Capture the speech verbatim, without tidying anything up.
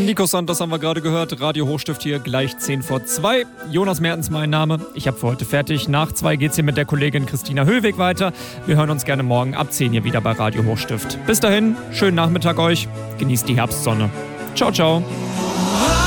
Nico Santos haben wir gerade gehört. Radio Hochstift hier gleich zehn vor zwei. Jonas Mertens mein Name. Ich habe für heute fertig. Nach zwei geht's hier mit der Kollegin Christina Höhlweg weiter. Wir hören uns gerne morgen ab zehn hier wieder bei Radio Hochstift. Bis dahin, schönen Nachmittag euch. Genießt die Herbstsonne. Ciao, ciao.